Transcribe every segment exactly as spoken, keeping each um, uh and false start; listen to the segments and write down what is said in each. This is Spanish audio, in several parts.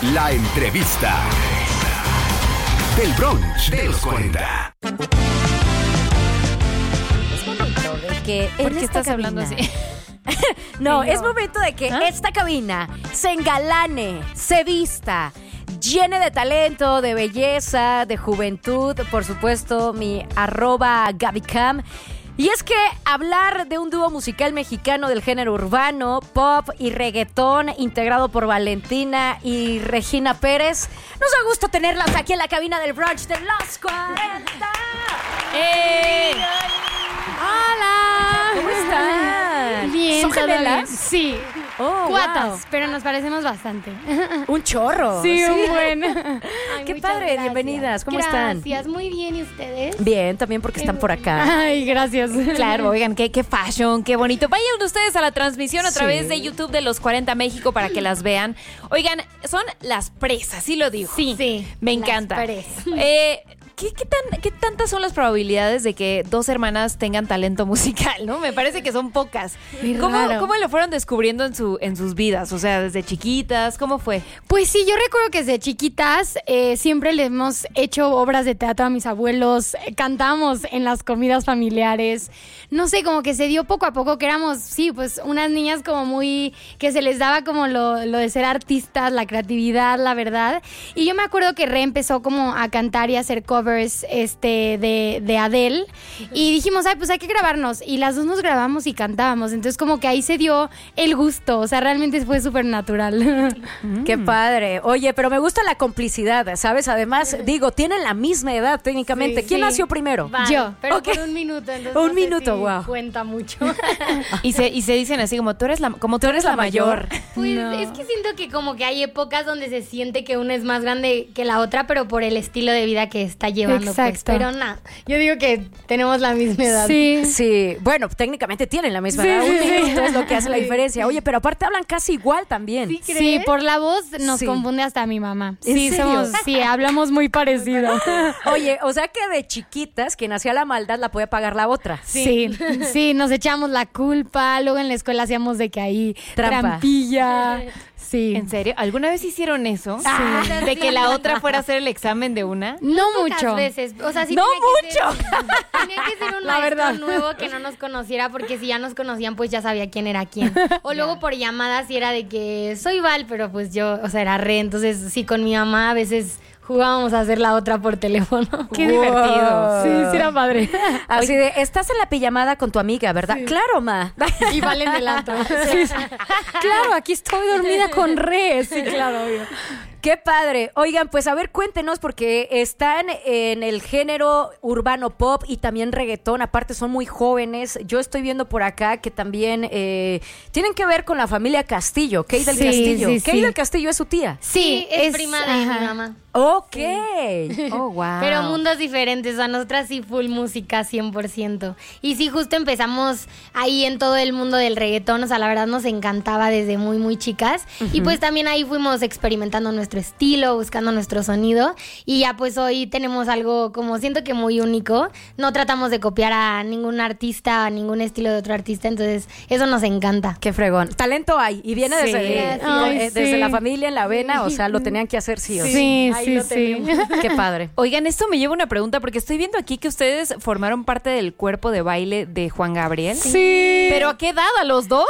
La entrevista del brunch de los cuarenta. Es momento de que en ¿Por qué esta estás cabina... hablando así? No, Sí, yo. es momento de que ¿Ah? esta cabina se engalane, se vista, llene de talento, de belleza, de juventud. Por supuesto, mi arroba GabyCam. Y es que hablar de un dúo musical mexicano del género urbano, pop y reggaetón, integrado por Valentina y Regina Pérez, nos da gusto tenerlas aquí en la cabina del brunch de los cuarenta. ¡Eh! ¡Hola! ¿Cómo están? Bien, ¿Son todo gemelas? bien. Sí. Oh, Cuatas, wow. pero nos parecemos bastante. Un chorro. Sí, un buen. Ay, Qué padre, bienvenidas. ¿Cómo están? Gracias, muy bien. ¿Y ustedes? Bien, también porque están por acá. Ay, gracias. Claro, oigan, qué, qué fashion, qué bonito. Vayan ustedes a la transmisión a Sí. través de YouTube de Los cuarenta México para que las vean. Oigan, son las presas, sí lo digo. Sí, sí, Me las encanta. presas. Eh, ¿qué, qué, tan, ¿Qué tantas son las probabilidades de que dos hermanas tengan talento musical, no? Me parece que son pocas. Muy ¿Cómo, raro. ¿Cómo lo fueron descubriendo en, su, en sus vidas? O sea, desde chiquitas, ¿cómo fue? Pues sí, yo recuerdo que desde chiquitas eh, siempre le hemos hecho obras de teatro a mis abuelos, eh, cantamos en las comidas familiares, no sé, como que se dio poco a poco que éramos, sí, pues unas niñas como muy, que se les daba como lo, lo de ser artistas, la creatividad, la verdad, y yo me acuerdo que Re empezó como a cantar y a hacer covers este, de, de Adele, y dijimos, ay, pues hay que grabarnos, y las dos nos grabamos y cantábamos, entonces como que ahí se dio el gusto, o sea, realmente fue súper natural. Qué padre. Oye, pero me gusta la complicidad, ¿sabes? Además, digo, tienen la misma edad técnicamente. Sí, ¿Quién sí. nació primero? Yo, pero Ok. por un minuto. Entonces Un no sé minuto, si wow. cuenta mucho. Y se, y se dicen así como, tú eres la, como tú eres la mayor. Pues No. es que siento que como que hay épocas donde se siente que una es más grande que la otra, pero por el estilo de vida que está llevando. Pues. Exacto. Pero nada, yo digo que tenemos la misma edad. Sí. Sí, bueno, técnicamente tienen la misma Sí, edad. sí, Un sí. minuto es lo que hace la diferencia. Oye, pero aparte hablan casi igual también. ¿Sí crees? Sí, por la voz nos Sí. confunde hasta mi mamá. ¿En Sí, serio? somos, sí, hablamos muy parecido. Oye, o sea que de chiquitas, quien hacía la maldad la podía pagar la otra. Sí. sí, nos echamos la culpa, luego en la escuela hacíamos de que ahí Trampa. trampilla. Sí. ¿En serio? ¿Alguna vez hicieron eso? Ah, ¿De sí. que la otra fuera a hacer el examen de una? No Pocas mucho. veces. O sea, sí ¡No tenía que ser- tenía que ser un La maestro verdad. nuevo que no nos conociera, porque si ya nos conocían, pues ya sabía quién era quién. O luego por llamadas sí era de que soy Val, pero pues yo, o sea, era Re. Entonces, sí, con mi mamá a veces jugábamos a hacer la otra por teléfono. Qué Wow. divertido. Sí, sí era padre. Así de, estás en la pijamada con tu amiga, ¿verdad? Claro, ma. Y vale en el antro. Sí, sí. Claro, aquí estoy dormida con Re. Sí, claro, obvio. Qué padre. Oigan, pues a ver, cuéntenos, porque están en el género urbano pop y también reggaetón. Aparte, son muy jóvenes. Yo estoy viendo por acá que también eh, tienen que ver con la familia Castillo. Kate del Sí, Castillo. sí, Kate sí. del Castillo es su tía. Sí, es, prima de ajá. mi mamá. Ok. Oh, wow. Pero mundos diferentes, a nosotras sí full música cien por ciento. Y sí, justo empezamos ahí en todo el mundo del reggaetón, o sea, la verdad nos encantaba desde muy, muy chicas. Y pues también ahí fuimos experimentando nuestro estilo, buscando nuestro sonido. Y ya pues hoy tenemos algo como siento que muy único. No tratamos de copiar a ningún artista, a ningún estilo de otro artista, entonces eso nos encanta. Qué fregón. Talento hay y viene Sí. desde, Gracias. eh, Ay, desde sí. la familia en la vena, o sea, lo tenían que hacer sí o sí. Sí, ahí sí, lo sí. tenemos. Qué padre. Oigan, esto me lleva a una pregunta porque estoy viendo aquí que ustedes formaron parte del cuerpo de baile de Juan Gabriel. Sí. ¿Pero a qué edad? ¿A los dos?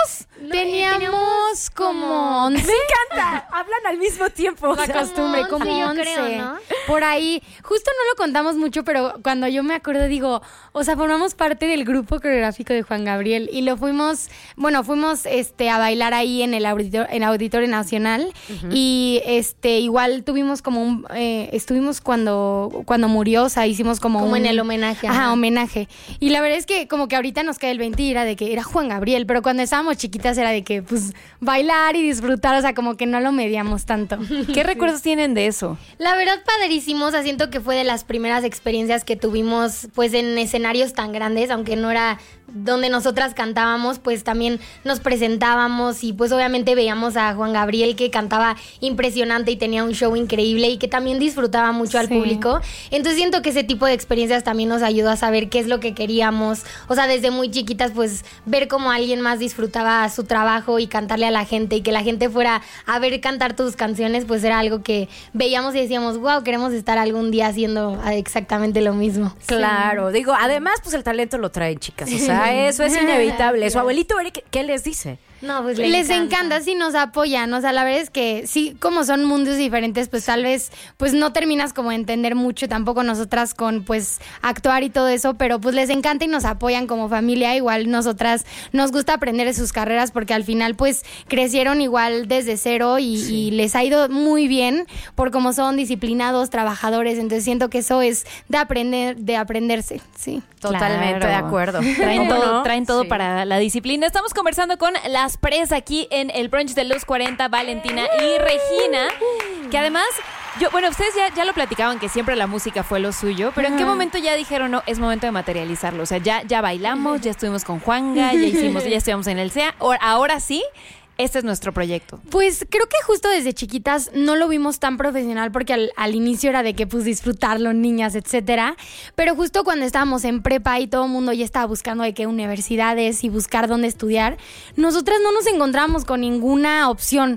Teníamos como once. Me encanta. Hablan al mismo tiempo. La O sea, costumbre, como como once, yo once. creo, ¿no? Por ahí, justo no lo contamos mucho, pero cuando yo me acuerdo digo, o sea, formamos parte del grupo coreográfico de Juan Gabriel y lo fuimos, bueno, fuimos este a bailar ahí en el auditor, en Auditorio Nacional y este igual tuvimos como un eh, estuvimos cuando cuando murió, o sea, hicimos como Como un- en el homenaje, Ajá, ajá. homenaje. Y la verdad es que como que ahorita nos cae el veinte y era de que era Juan Gabriel, pero cuando estábamos chiquitas era de que pues bailar y disfrutar, o sea, como que no lo medíamos tanto. ¿Qué recuerdos tienen de eso? La verdad, padrísimo, o sea, siento que fue de las primeras experiencias que tuvimos pues en escenarios tan grandes, aunque no era donde nosotras cantábamos, pues también nos presentábamos y pues obviamente veíamos a Juan Gabriel que cantaba impresionante y tenía un show increíble y que también disfrutaba mucho al Sí. público. Entonces siento que ese tipo de experiencias también nos ayudó a saber qué es lo que queríamos, o sea, desde muy chiquitas pues ver cómo alguien más disfrutaba su trabajo y cantarle a la gente y que la gente fuera a ver cantar tus canciones, pues era algo que veíamos y decíamos, wow, queremos estar algún día haciendo exactamente lo mismo. Claro, digo, además, pues el talento lo traen, chicas. O sea, eso es inevitable. Su abuelito Eric, ¿qué les dice? No, pues Les encanta, sí nos apoyan, o sea, la verdad es que sí, como son mundos diferentes, pues tal vez pues no terminas como de entender mucho tampoco nosotras con pues actuar y todo eso, pero pues les encanta y nos apoyan como familia, igual nosotras nos gusta aprender de sus carreras porque al final pues crecieron igual desde cero y, sí. y les ha ido muy bien por cómo son disciplinados, trabajadores, entonces siento que eso es de aprender, de aprenderse, sí. Totalmente Claro. de acuerdo. Traen ¿Cómo todo, no? traen todo Sí. para la disciplina. Estamos conversando con las Pres aquí en el brunch de los cuarenta, Valentina y Regina, que además, yo, bueno, ustedes ya, ya lo platicaban que siempre la música fue lo suyo, pero ¿en qué momento ya dijeron, no, es momento de materializarlo? O sea, ya, ya bailamos, ya estuvimos con Juanga, ya hicimos, ya estuvimos en el C E A, ahora, ahora sí, este es nuestro proyecto. Pues creo que justo desde chiquitas no lo vimos tan profesional porque al, al inicio era de que pues disfrutarlo, niñas, etcétera. Pero justo cuando estábamos en prepa y todo el mundo ya estaba buscando de qué universidades y buscar dónde estudiar, nosotras no nos encontramos con ninguna opción.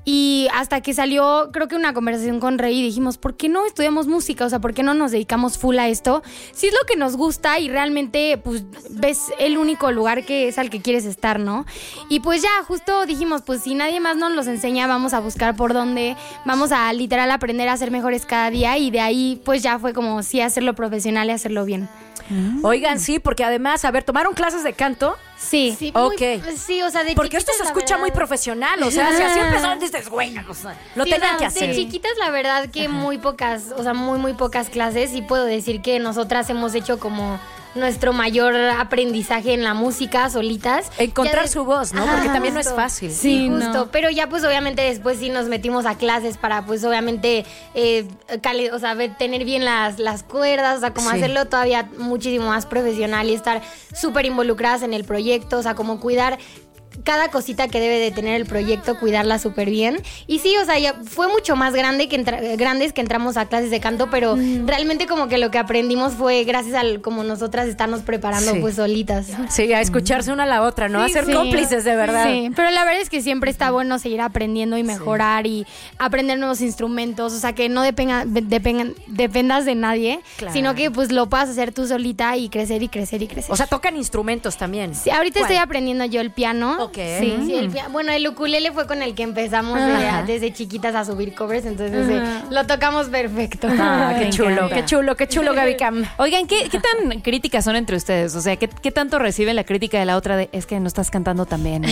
Y hasta que salió, creo que una conversación con Rey, dijimos, ¿por qué no estudiamos música? O sea, ¿por qué no nos dedicamos full a esto? Si es lo que nos gusta y realmente pues ves el único lugar que es al que quieres estar, ¿no? Y pues ya, justo dijimos, pues si nadie más nos los enseña, vamos a buscar por dónde, vamos a literal aprender a ser mejores cada día y de ahí pues ya fue como sí hacerlo profesional y hacerlo bien. Oigan, sí, porque además, a ver, ¿tomaron clases de canto? Sí. Sí, Ok. muy- sí, o sea, de Porque esto chiquitas, se la escucha verdad- muy profesional, o sea, si así empezaron, dices, güey, o sea, lo Sí, tenían o que sea, de hacer. chiquitas, la verdad que muy pocas, o sea, muy, muy pocas clases. Y puedo decir que nosotras hemos hecho como nuestro mayor aprendizaje en la música solitas. Encontrar Ya de- su voz, ¿no? Ajá, Porque también no es justo. fácil. Sí, Sí, justo. no. Pero ya pues obviamente después sí nos metimos a clases para pues obviamente eh, cali- o sea, ver- tener bien las, las cuerdas, o sea, como Sí. hacerlo todavía muchísimo más profesional y estar súper involucradas en el proyecto, o sea, como cuidar cada cosita que debe de tener el proyecto, cuidarla súper bien. Y sí, o sea, ya fue mucho más grande que entra- grandes que entramos a clases de canto, pero realmente como que lo que aprendimos fue gracias al como nosotras estarnos preparando Sí. pues solitas. Sí, a escucharse una a la otra, ¿no? A ser Sí. cómplices de verdad. Sí, pero la verdad es que siempre está bueno seguir aprendiendo y mejorar y aprender nuevos instrumentos, o sea, que no depenga- depengan- dependas de nadie, Claro. sino que pues lo puedas hacer tú solita y crecer y crecer y crecer. O sea, tocan instrumentos también. sí, ahorita ¿Cuál? estoy aprendiendo yo el piano. Ok. Sí. Sí, el pia- bueno, el ukulele fue con el que empezamos Ajá. de- desde chiquitas a subir covers, entonces eh, lo tocamos perfecto. Ah, qué Me chulo, encanta. qué chulo, qué chulo, Gaby Cam. Oigan, ¿qué, qué tan críticas son entre ustedes? O sea, ¿qué, qué tanto reciben la crítica de la otra de es que no estás cantando tan bien?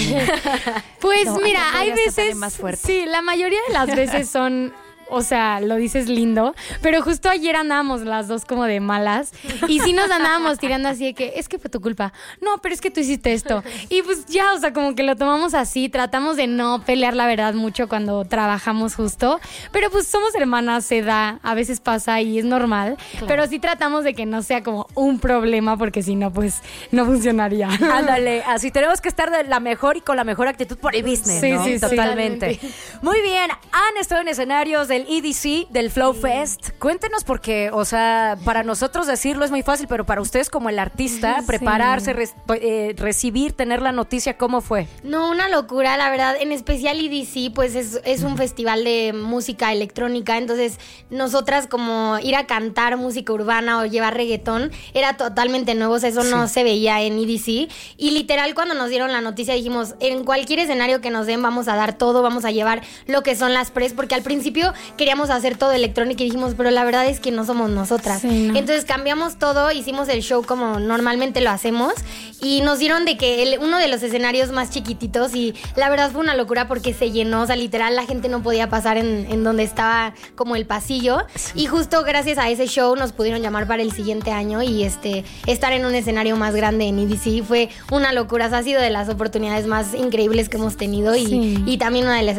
Pues No, mira, acá hay podrías cantarle veces, más fuerte. sí, la mayoría de las veces son, o sea, lo dices lindo, pero justo ayer andábamos las dos como de malas y sí nos andábamos tirando así de que es que fue tu culpa, no, pero es que tú hiciste esto y pues ya, o sea, como que lo tomamos así, tratamos de no pelear la verdad mucho cuando trabajamos justo, pero pues somos hermanas, se da, a veces pasa y es normal, pero sí tratamos de que no sea como un problema porque si no, pues no funcionaría. Ándale, así tenemos que estar de la mejor y con la mejor actitud por el business, Sí, ¿no? sí, sí. Totalmente. Muy bien, han estado en escenarios del E D C, del Flow Fest. Cuéntenos porque, o sea, para nosotros decirlo es muy fácil, pero para ustedes como el artista, Sí. prepararse, re- eh, recibir, tener la noticia, ¿cómo fue? No, una locura, la verdad. En especial E D C, pues es, es un festival de música electrónica. Entonces, nosotras como ir a cantar música urbana o llevar reggaetón era totalmente nuevo. O sea, eso no se veía en E D C. Y literal, cuando nos dieron la noticia, dijimos, en cualquier escenario que nos den, vamos a dar todo, vamos a llevar lo que son las pres. Porque al principio queríamos hacer todo electrónico y dijimos, pero la verdad es que no somos nosotras. Sí, no. Entonces, cambiamos todo, hicimos el show como normalmente lo hacemos. Y nos dieron de que el- uno de los escenarios más chiquititos y la verdad fue una locura porque se llenó, o sea, literal la gente no podía pasar en, en donde estaba como el pasillo y justo gracias a ese show nos pudieron llamar para el siguiente año y este estar en un escenario más grande en E D C fue una locura, o sea, ha sido de las oportunidades más increíbles que hemos tenido y, Sí. y también una de las experiencias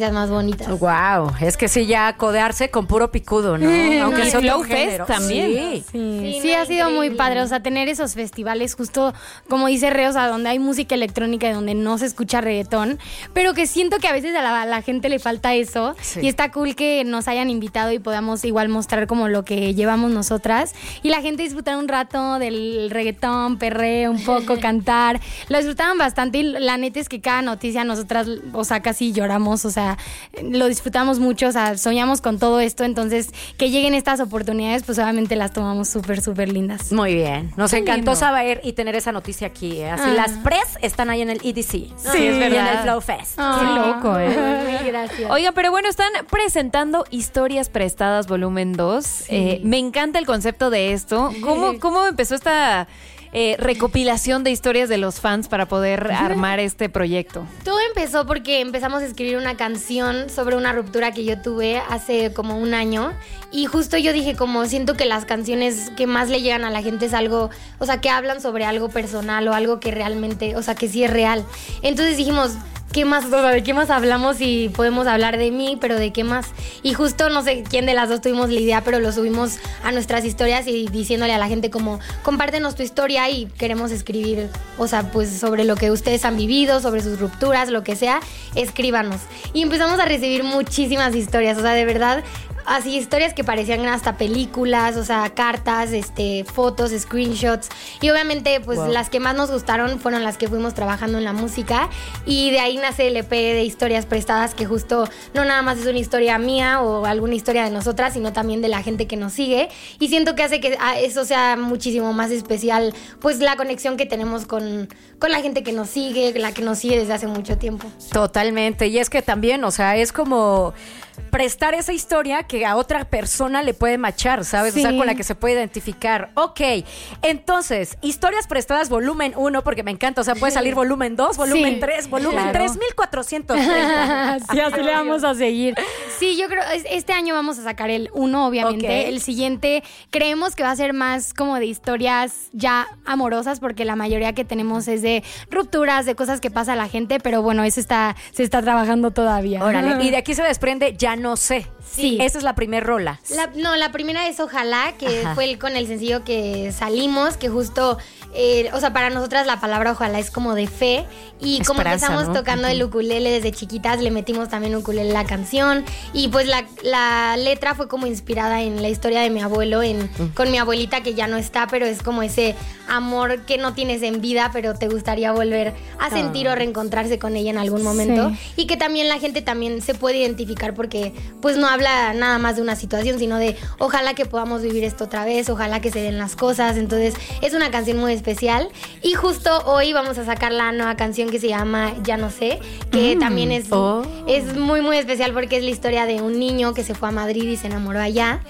historias más bonitas. Wow, es que sí, ya codearse con puro picudo, ¿no? Aunque y sea Flow otro género. Fest también. Sí. Sí, Sí, no, ha sido muy increíble. padre, o sea, tener esos festivales justo, como dice Re, o sea, donde hay música electrónica y donde no se escucha reggaetón, pero que siento que a veces a la, a la gente le falta eso Sí. y está cool que nos hayan invitado y podamos igual mostrar como lo que llevamos nosotras y la gente disfrutar un rato del reggaetón, perreo un poco, cantar, lo disfrutaban bastante y la neta es que cada noticia nosotras, o sea, casi lloramos, o sea, lo disfrutamos mucho, o sea, soñamos con todo esto, entonces que lleguen estas oportunidades, pues obviamente las tomamos súper, súper lindas. Muy bien. Nos Qué encantó lindo. saber y tener esa noticia aquí. ¿eh? Así Ah. las pres están ahí en el E D C. Sí, es Y en verdad. el Flow Fest. Qué loco, ¿eh? Muy gracias. Oigan, pero bueno, están presentando Historias Prestadas Volumen dos. Eh, me encanta el concepto de esto. ¿Cómo, cómo empezó esta eh, recopilación de historias de los fans para poder armar este proyecto? Todo empezó porque empezamos a escribir una canción sobre una ruptura que yo tuve hace como un año y justo yo dije como siento que las canciones que más le llegan a la gente es algo, o sea, que hablan sobre algo personal o algo que realmente, o sea, que sí es real. Entonces dijimos, ¿qué más? O sea, ¿de qué más hablamos? Y podemos hablar de mí, pero ¿de qué más? Y justo no sé quién de las dos tuvimos la idea, pero lo subimos a nuestras historias y diciéndole a la gente como, compártenos tu historia y queremos escribir, o sea, pues sobre lo que ustedes han vivido, sobre sus rupturas, lo que sea, escríbanos. Y empezamos a recibir muchísimas historias, o sea, de verdad, así historias que parecían hasta películas, o sea, cartas, este, fotos, screenshots. Y obviamente, pues Wow. las que más nos gustaron fueron las que fuimos trabajando en la música. Y de ahí nace el E P de Historias Prestadas, que justo no nada más es una historia mía o alguna historia de nosotras, sino también de la gente que nos sigue. Y siento que hace que ah, eso sea muchísimo más especial, pues la conexión que tenemos con, con la gente que nos sigue, la que nos sigue desde hace mucho tiempo. Totalmente. Y es que también, o sea, es como prestar esa historia que a otra persona le puede machar, ¿sabes? Sí. O sea, con la que se puede identificar. Ok, entonces, Historias Prestadas volumen uno, porque me encanta, o sea, puede salir volumen dos, volumen Sí. tres, volumen Claro. tres mil cuatrocientos treinta. Sí, así le vamos a seguir. Sí, yo creo, es- este año vamos a sacar el uno, obviamente. Ok. El siguiente creemos que va a ser más como de historias ya amorosas, porque la mayoría que tenemos es de rupturas, de cosas que pasa a la gente, pero bueno, eso está, se está trabajando todavía. Órale, y de aquí se desprende Ya no sé. Sí. Esa es la primer rola. La- no, la primera es Ojalá, que Ajá. fue el, con el sencillo que salimos, que justo, eh, o sea, para nosotras la palabra ojalá es como de fe. Y como Esperanza, empezamos ¿no? tocando el ukulele desde chiquitas, le metimos también ukulele a la canción. Y pues la, la letra fue como inspirada en la historia de mi abuelo, en, con mi abuelita que ya no está, pero es como ese amor que no tienes en vida, pero te gustaría volver a sentir o reencontrarse con ella en algún momento. Sí. Y que también la gente también se puede identificar porque pues no habla nada más de una situación, sino de ojalá que podamos vivir esto otra vez, ojalá que se den las cosas. Entonces es una canción muy especial y justo hoy vamos a sacar la nueva canción que se llama Ya no sé, que también es, Oh. es muy muy especial porque es la historia de un niño que se fue a Madrid y se enamoró allá.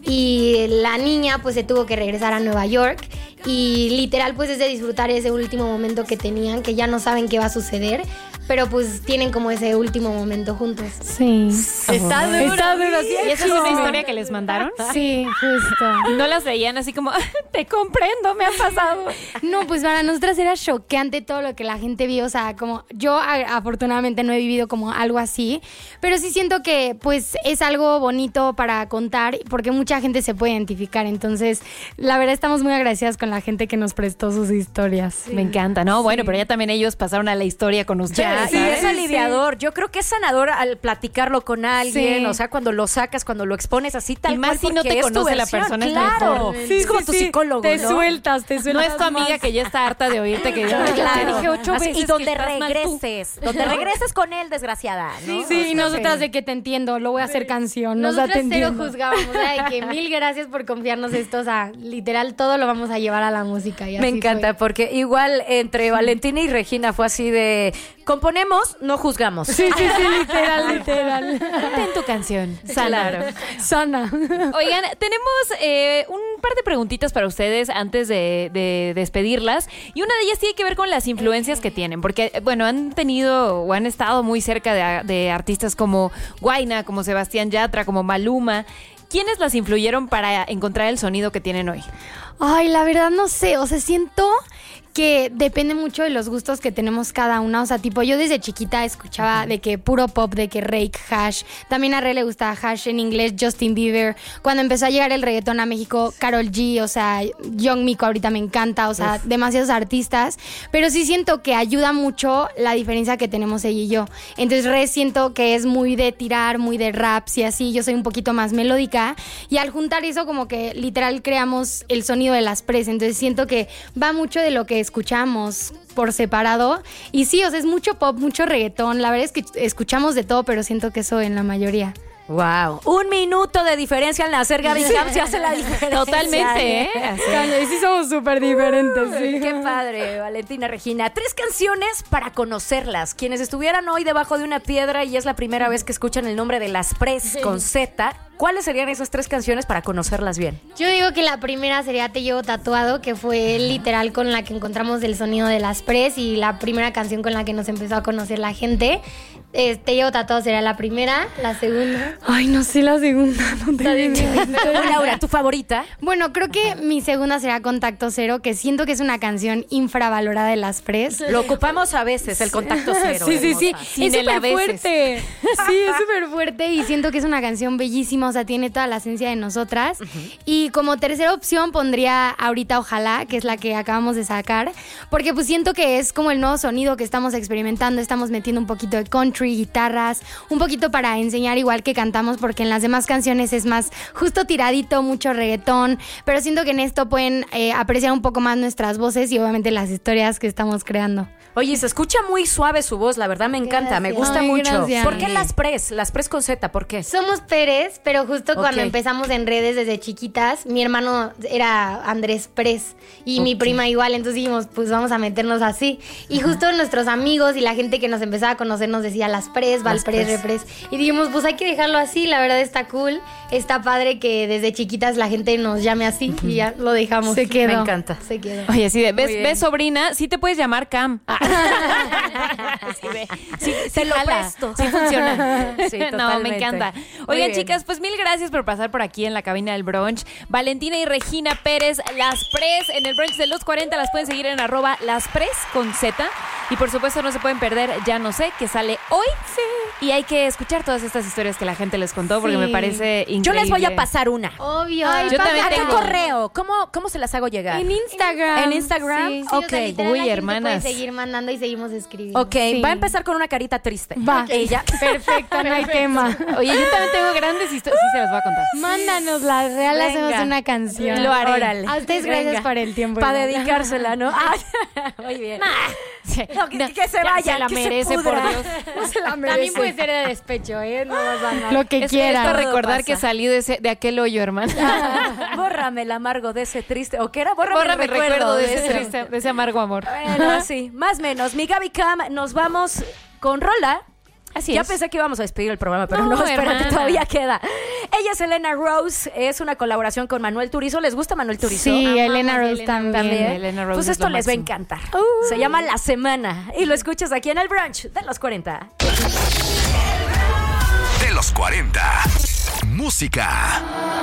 Y la niña pues se tuvo que regresar a Nueva York y literal pues es de disfrutar ese último momento que tenían, que ya no saben qué va a suceder, pero pues tienen como ese último momento juntos. Sí. Está duro. Está duro, sí. ¿Y esa es una historia que les mandaron? Sí, justo. ¿No las veían así como, te comprendo, me ha pasado? No, pues para nosotras era choqueante todo lo que la gente vio, o sea, como yo a- afortunadamente no he vivido como algo así, pero sí siento que pues es algo bonito para contar porque mucha gente se puede identificar, entonces la verdad estamos muy agradecidas con la gente que nos prestó sus historias. Me encanta, ¿no? Bueno, pero ya también ellos pasaron a la historia con ustedes. Ya, y ¿sabes? es aliviador. Yo creo que es sanador al platicarlo con alguien, Sí. o sea, cuando lo sacas, cuando lo expones así tal Y más cual, si no porque te es tu conoce la versión, persona, es claro. mejor. es como tu psicólogo, Te ¿no? sueltas, te sueltas. No es tu amiga más. que ya está harta de oírte que ya Claro. te dije ocho Así, veces y donde que estás mal tú. regreses, donde regreses con él, desgraciada, ¿no? Sí, O sea, y nosotras que- de que te entiendo, lo voy a hacer canción, nos da Nosotras te cero entiendo. juzgábamos, era de que mil gracias por confiarnos esto, o sea, literal todo lo vamos a llevar a la música. Y Me así encanta, fue. porque igual entre Valentina y Regina fue así de componemos, no juzgamos. Sí, sí, sí, literal, literal. Ten tu canción. Sana. Claro. Sana. Oigan, tenemos eh, un par de preguntitas para ustedes antes de, de despedirlas. Y una de ellas tiene que ver con las influencias que tienen. Porque, bueno, han tenido o han estado muy cerca de, de artistas como Guayna, como Sebastián Yatra, como Maluma. ¿Quiénes las influyeron para encontrar el sonido que tienen hoy? Ay, la verdad no sé, o sea, siento que depende mucho de los gustos que tenemos cada una. O sea, tipo, yo desde chiquita escuchaba uh-huh. de que puro pop, de que Rake, Hash. También a Rey le gustaba Hash en inglés, Justin Bieber. Cuando empezó a llegar el reggaetón a México, Karol G, o sea, Young Miko ahorita me encanta, o sea, Uf. demasiados artistas. Pero sí siento que ayuda mucho la diferencia que tenemos ella y yo. Entonces, Re siento que es muy de tirar, muy de raps y así. Yo soy un poquito más melódica. Y al juntar eso, como que literal creamos el sonido de las Pres. Entonces, siento que va mucho de lo que escuchamos por separado. Y sí, o sea, es mucho pop, mucho reggaetón. La verdad es que escuchamos de todo, pero siento que eso en la mayoría. Wow, un minuto de diferencia al nacer, Gaby Cam se hace la diferencia. Totalmente, ¿eh? Sí, sí somos súper diferentes, sí. Qué padre, Valentina Regina. Tres canciones para conocerlas. Quienes estuvieran hoy debajo de una piedra y es la primera vez que escuchan el nombre de Las Pres con Z, ¿cuáles serían esas tres canciones para conocerlas bien? Yo digo que la primera sería Te Llevo Tatuado, que fue literal con la que encontramos el sonido de Las Pres y la primera canción con la que nos empezó a conocer la gente. Eh, Te Llevo Tatuado sería la primera. La segunda... Ay, no sé la segunda. No Laura, ¿tu favorita? Bueno, creo que mi segunda será Contacto Cero, que siento que es una canción infravalorada de Las Pres. Lo ocupamos a veces, el Contacto Cero. Sí, sí, sí. Sin es súper fuerte. Sí, es súper fuerte y siento que es una canción bellísima, o sea, tiene toda la esencia de nosotras. Uh-huh. Y como tercera opción pondría Ahorita Ojalá, que es la que acabamos de sacar, porque pues siento que es como el nuevo sonido que estamos experimentando, estamos metiendo un poquito de country, guitarras, un poquito para enseñar igual que cantamos, porque en las demás canciones es más justo tiradito, mucho reggaetón, pero siento que en esto pueden eh, apreciar un poco más nuestras voces y obviamente las historias que estamos creando. Oye, se escucha muy suave su voz, la verdad me encanta, gracias. Me gusta Ay, mucho. Gracias. ¿Por qué Las Pres? Las Pres con Z, ¿por qué? Somos Pérez, pero justo okay. cuando empezamos en redes desde chiquitas, mi hermano era Andrés Pres y okay. mi prima igual, entonces dijimos, pues vamos a meternos así. Y uh-huh. justo nuestros amigos y la gente que nos empezaba a conocer nos decía Las Pres, Valpres, Repres. Y dijimos, pues hay que dejarlo así, la verdad está cool, está padre que desde chiquitas la gente nos llame así uh-huh. y ya lo dejamos. Se quedó. Me encanta. Se quedó. Oye, sí, de, ves, ves sobrina, sí te puedes llamar Cam. Ah. sí, ve. Sí, se lo presto. Sí funciona. Sí, no, me encanta. Oigan, chicas, pues mil gracias por pasar por aquí en la cabina del brunch. Valentina y Regina Pérez, Las Pres en el brunch de los cuarenta. Las pueden seguir en arroba Las Pres con Z. Y por supuesto no se pueden perder Ya No Sé, que sale hoy. Sí. Y hay que escuchar todas estas historias que la gente les contó, porque sí. me parece increíble. Yo les voy a pasar una. Obvio. Ay, yo también tengo. correo. ¿Cómo, ¿Cómo se las hago llegar? En Instagram. ¿En Instagram? Sí, sí, ok. O sea, Uy, la hermanas. gente puede seguir mandando y seguimos escribiendo. Ok, sí. Va a empezar con una carita triste. Va. Ella. Perfecto, no hay tema. Oye, yo también tengo grandes historias. Sí, se las voy a contar. Mándanos las real, Venga. hacemos una canción. Lo haré. Órale. A ustedes gracias Venga. por el tiempo. Para dedicársela, ¿no? Muy bien. Sí. No, que, No, que se vaya, se la que merece, se por pudra. Dios. No se la merece. También puede ser de despecho, ¿eh? No vas a nada. Lo que Es quieran. para recordar pasa. que salí de, ese, de aquel hoyo, hermano. Bórrame el amargo de ese triste. ¿O qué era? Bórrame, Bórrame el recuerdo, de de ese, ese. triste- de ese amargo amor. Bueno, sí, más o menos. Mi Gaby Cam, nos vamos con Rola. Así ya es. pensé que íbamos a despedir el programa, pero No, no, espérate, hermana. todavía queda. Ella es Elena Rose, es una colaboración con Manuel Turizo. ¿Les gusta Manuel Turizo? Sí, Amamos Elena a Rose Elena también. También. Elena Rose Pues es esto lo les va a máximo. encantar. Se llama La Semana y lo escuchas aquí en el brunch de los cuarenta. De los cuarenta. Música.